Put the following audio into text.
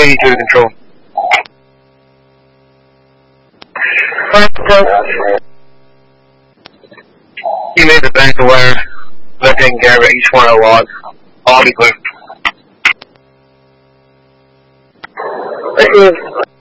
change to the control. You made the bank aware. They're taking care of it. Each one of the logs. All be clear. Thank you.